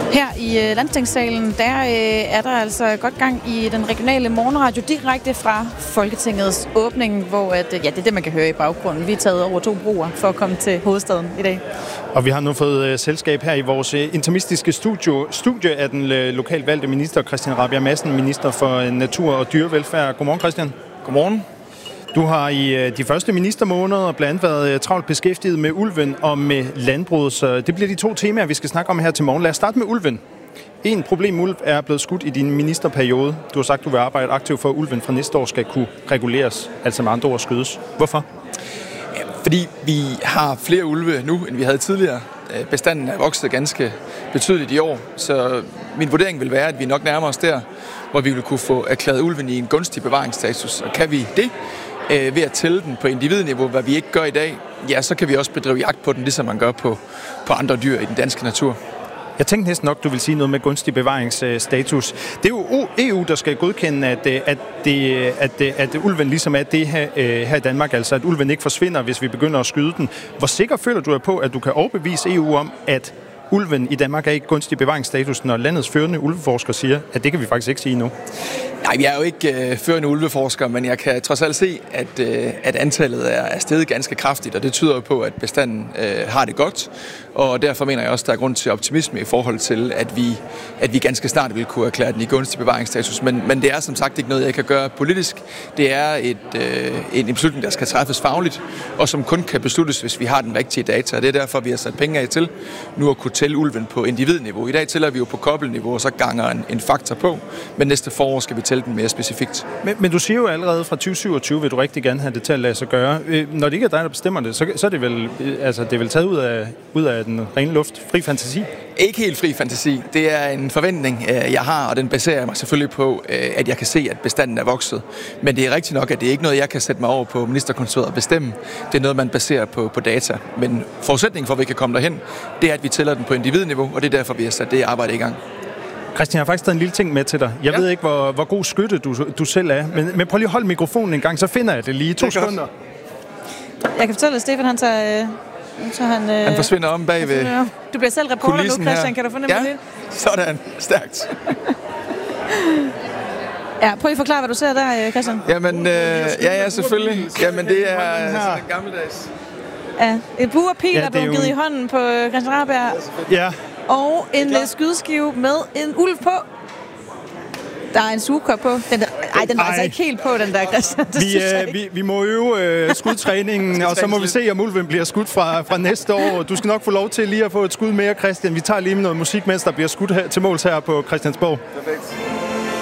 Her i Landstingssalen, der er der altså godt gang i den regionale morgenradio direkte fra Folketingets åbning, hvor det er det, man kan høre i baggrunden. Vi er taget over 2 broer for at komme til hovedstaden i dag. Og vi har nu fået selskab her i vores interimistiske studie af den lokalt valgte minister, Christian Rabjerg Madsen, minister for natur og dyrevelfærd. Godmorgen, Christian. Godmorgen. Du har i de første ministermåneder blandt andet været travlt beskæftiget med ulven og med landbruget, så det bliver de 2 temaer, vi skal snakke om her til morgen. Lad os starte med ulven. En problem ulv er blevet skudt i din ministerperiode. Du har sagt, du vil arbejde aktivt for, at ulven fra næste år skal kunne reguleres, altså med andre ord skydes. Hvorfor? Ja, fordi vi har flere ulve nu, end vi havde tidligere. Bestanden er vokset ganske betydeligt i år, så min vurdering vil være, at vi nok nærmer os der, hvor vi vil kunne få erklæret ulven i en gunstig bevaringsstatus. Og kan vi det ved at tælle den på individniveau, hvad vi ikke gør i dag, ja, så kan vi også bedrive jagt på den, ligesom man gør på andre dyr i den danske natur. Jeg tænkte næsten nok, du vil sige noget med gunstig bevaringsstatus. Det er jo EU, der skal godkende, at ulven ligesom er det her i Danmark, altså at ulven ikke forsvinder, hvis vi begynder at skyde den. Hvor sikker føler du dig på, at du kan overbevise EU om, at ulven i Danmark er ikke gunstig bevaringsstatus, når landets førende ulveforsker siger, at det kan vi faktisk ikke sige nu? Nej, vi er jo ikke førende ulveforsker, men jeg kan trods alt se, at antallet er steget ganske kraftigt, og det tyder på, at bestanden har det godt, og derfor mener jeg også, at der er grund til optimisme i forhold til, at vi ganske snart vil kunne erklære den i gunstig bevaringsstatus. Men det er som sagt ikke noget, jeg kan gøre politisk. Det er en beslutning, der skal træffes fagligt, og som kun kan besluttes, hvis vi har den rigtige data, og det er derfor, vi har sat penge af til nu at kunne tælle ulven på individniveau. I dag tæller vi jo på kobbelniveau, og så ganger en faktor på, men næste forår skal vi tælle den mere specifikt. Men du siger jo allerede fra 2027, vil du rigtig gerne have det til at lade sig gøre. Når det ikke er dig, der bestemmer det, så er det vel, altså, det er vel taget ud af den rene luft. Fri fantasi? Ikke helt fri fantasi. Det er en forventning, jeg har, og den baserer mig selvfølgelig på, at jeg kan se, at bestanden er vokset. Men det er rigtigt nok, at det er ikke noget, jeg kan sætte mig over på ministerkontoret og bestemme. Det er noget, man baserer på data. Men forudsætningen for, at vi kan komme derhen, det er, at vi tæller den på individniveau, og det er derfor, vi har sat det arbejde i gang. Christian, jeg har faktisk taget en lille ting med til dig. Jeg ved ikke, hvor god skytte du selv er, men prøv lige at holde mikrofonen en gang, så finder jeg det lige. 2 sekunder. Jeg kan fortælle, at Stefan han tager... Han forsvinder om bagved. Du bliver selv reporter nu, Christian. Her. Kan du fornemme det? Sådan. Stærkt. Ja, prøv at forklare, hvad du ser der, Christian. Jamen, ja, selvfølgelig. Jamen, det er sådan en gammeldags. Ja, et bue og pil er blevet givet i hånden på Christian Rabjerg. Ja. Og en skydeskive med en ulv på. Der er en sugekop på. Den var altså ikke helt på, den der, Christian. Vi må øve skudtræningen, og så må vi se, om ulven bliver skudt fra næste år. Du skal nok få lov til lige at få et skud mere, Christian. Vi tager lige noget musik, mens der bliver skudt her til måls her på Christiansborg. Perfekt.